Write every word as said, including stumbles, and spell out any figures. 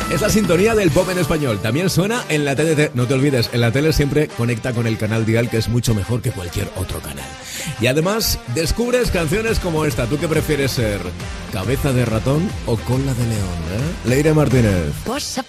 Es la sintonía del pop en español. También suena en la T D T. No te olvides, en la tele siempre conecta con el canal Dial, que es mucho mejor que cualquier otro canal. Y además, descubres canciones como esta. ¿Tú qué prefieres ser? ¿Cabeza de ratón o cola de león? ¿Eh? Leire Martínez.